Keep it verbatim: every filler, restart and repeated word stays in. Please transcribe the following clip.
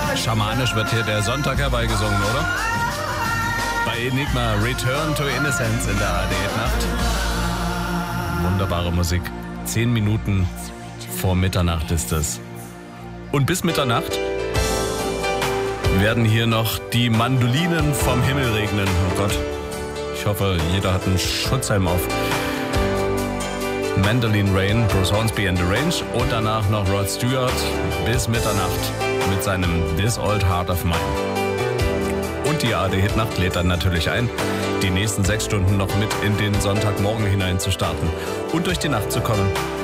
Schamanisch wird hier der Sonntag herbeigesungen, oder? Bei Enigma Return to Innocence in der A R D-Nacht. Wunderbare Musik. Zehn Minuten vor Mitternacht ist es. Und bis Mitternacht werden hier noch die Mandolinen vom Himmel regnen. Oh Gott. Ich hoffe, jeder hat einen Schutzhelm auf. Mandolin Rain, Bruce Hornsby and the Range und danach noch Rod Stewart bis Mitternacht mit seinem This Old Heart of Mine. Und die A R D-Hitnacht lädt dann natürlich ein, die nächsten sechs Stunden noch mit in den Sonntagmorgen hinein zu starten und durch die Nacht zu kommen.